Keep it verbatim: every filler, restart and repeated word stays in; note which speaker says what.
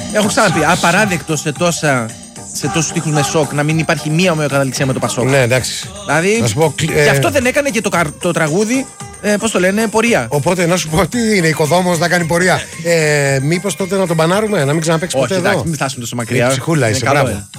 Speaker 1: Έχω ξαναπεί, απαράδεκτο σε τόσα. Σε τόσους τείχους με σοκ να μην υπάρχει μία ομοιοκαταληξία με το Πασόκ.
Speaker 2: Ναι, εντάξει.
Speaker 1: Δηλαδή,
Speaker 2: πω, ε...
Speaker 1: γι' αυτό δεν έκανε και το, το τραγούδι, ε, πώς το λένε, πορεία.
Speaker 2: Οπότε να σου πω, τι είναι, οικοδόμος να κάνει πορεία. Ε, μήπως τότε να τον μπανάρουμε, να μην ξαναπαίξει ποτέ
Speaker 1: Όχι,
Speaker 2: εδώ.
Speaker 1: Εντάξει, μην φτάσουμε τόσο μακριά.
Speaker 2: Η ψυχούλα είσαι, μπράβο.